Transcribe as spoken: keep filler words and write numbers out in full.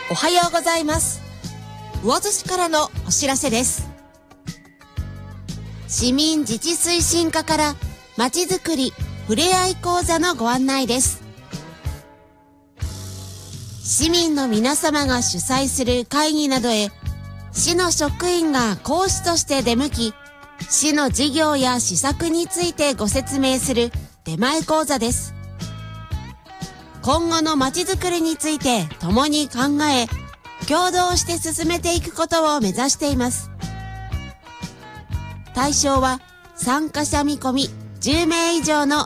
おはようございます。魚津市からのお知らせです。市民自治推進課からまちづくりふれあい講座のご案内です。市民の皆様が主催する会議などへ市の職員が講師として出向き、市の事業や施策についてご説明する出前講座です。今後のまちづくりについて共に考え、共同して進めていくことを目指しています。対象は参加者見込みじゅうめい以上の